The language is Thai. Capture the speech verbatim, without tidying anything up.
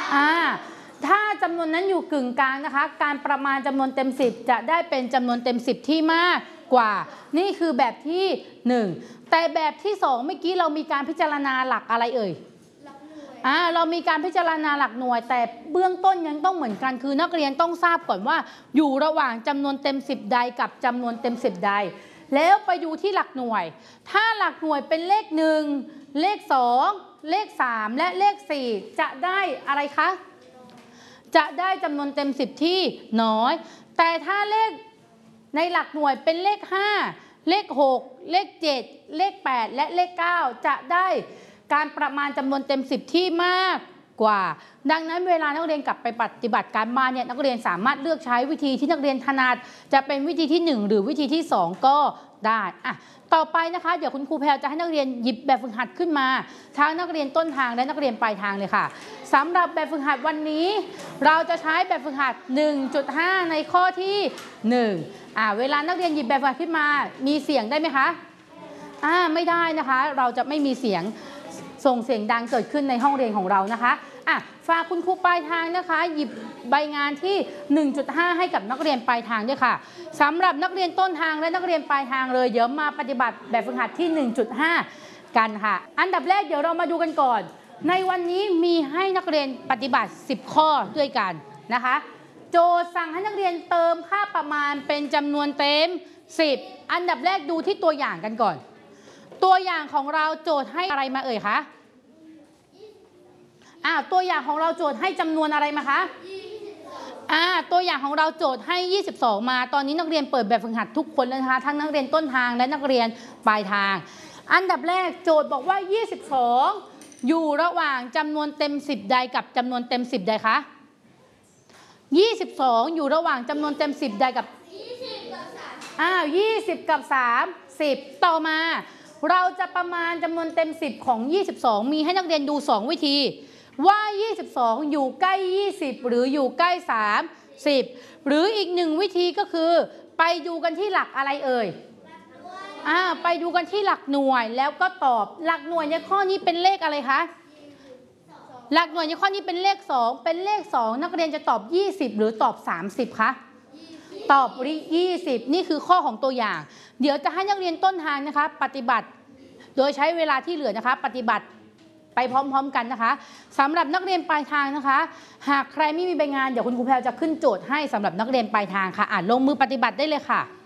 อ่าถ้าจำนวนนั้นอยู่กึ่งกลางนะคะการประมาณจำนวนเต็มสิบจะได้เป็นจำนวนเต็มสิบที่มากกว่านี่คือแบบที่หนึ่งแต่แบบที่สองเมื่อกี้เรามีการพิจารณาหลักอะไรเอ่ยอ่าเรามีการพิจารณาหลักหน่วยแต่เบื้องต้นยังต้องเหมือนกันคือนักเรียนต้องทราบก่อนว่าอยู่ระหว่างจำนวนเต็มสิบใดกับจำนวนเต็มสิบใดแล้วไปดูที่หลักหน่วยถ้าหลักหน่วยเป็นเลขหนึ่งเลขสองเลขสามและเลขสี่จะได้อะไรคะจะได้จำนวนเต็มสิบที่น้อยแต่ถ้าเลขในหลักหน่วยเป็นเลขห้าเลขหกเลขเจ็ดเลขแปดและเลขเก้าจะได้การประมาณจำนวนเต็มสิบที่มากกว่าดังนั้นเวลานักเรียนกลับไปปฏิบัติการบ้านเนี่ยนักเรียนสามารถเลือกใช้วิธีที่นักเรียนถนัดจะเป็นวิธีที่หนึ่งหรือวิธีที่สองก็ได้อ่ะต่อไปนะคะเดี๋ยวคุณครูแพรจะให้นักเรียนหยิบแบบฝึกหัดขึ้นมาทั้งนักเรียนต้นทางและนักเรียนปลายทางเลยค่ะสำหรับแบบฝึกหัดวันนี้เราจะใช้แบบฝึกหัด หนึ่งจุดห้า ในข้อที่หนึ่งอ่าเวลานักเรียนหยิบแบบฝึกหัดขึ้นมามีเสียงได้ไหมคะอ่าไม่ได้นะคะเราจะไม่มีเสียงส่งเสียงดังเกิดขึ้นในห้องเรียนของเรานะคะอ่ะฝากคุณครูปลายทางนะคะหยิบใบงานที่ หนึ่งจุดห้า ให้กับนักเรียนปลายทางด้วยค่ะสำหรับนักเรียนต้นทางและนักเรียนปลายทางเลยเดี๋ยวมาปฏิบัติแบบฝึกหัดที่ หนึ่งจุดห้า กันค่ะอันดับแรกเดี๋ยวเรามาดูกันก่อนในวันนี้มีให้นักเรียนปฏิบัติสิบข้อด้วยกันนะคะโจทย์สั่งให้นักเรียนเติมค่าประมาณเป็นจำนวนเต็มสิบอันดับแรกดูที่ตัวอย่างกันก่อนตัวอย่างของเราโจทย์ให้อะไรมาเอ่ยคะอ่าตัวอย่างของเราโจทย์ให้จำนวนอะไรมาคะอ่าตัวอย่างของเราโจทย์ให้ยี่สิบสองมาตอนนี้นักเรียนเปิดแบบฝึกหัดทุกคนเลยนะคะทั้งนักเรียนต้นทางและนักเรียนปลายทางอันดับแรกโจทย์บอกว่ายี่สิบสองอยู่ระหว่างจำนวนเต็มสิบใดกับจำนวนเต็มสิบใดคะยี่สิบสองอยู่ระหว่างจำนวนเต็มสิบใดกับอ้าวยี่สิบกับสามสิบต่อมาเราจะประมาณจำนวนเต็มสิบของยี่สิบสองมีให้นักเรียนดูสองวิธีว่ายี่สิบสองอยู่ใกล้ยี่สิบหรืออยู่ใกล้สามสิบหรืออีกหนึ่งวิธีก็คือไปดูกันที่หลักอะไรเอ่ยอ่าไปดูกันที่หลักหน่วยแล้วก็ตอบหลักหน่วยในข้อนี้เป็นเลขอะไรคะหลักหน่วยในข้อนี้เป็นเลขสองเป็นเลขสองนักเรียนจะตอบยี่สิบหรือตอบสามสิบคะตอบยี่สิบนี่คือข้อของตัวอย่างเดี๋ยวจะให้นักเรียนต้นทางนะคะปฏิบัติโดยใช้เวลาที่เหลือนะคะปฏิบัติไปพร้อมๆกันนะคะสำหรับนักเรียนปลายทางนะคะหากใครไม่มีใบงานเดี๋ยวคุณครูแพรจะขึ้นโจทย์ให้สำหรับนักเรียนปลายทางค่ะอ่านลงมือปฏิบัติได้เลยค่ะ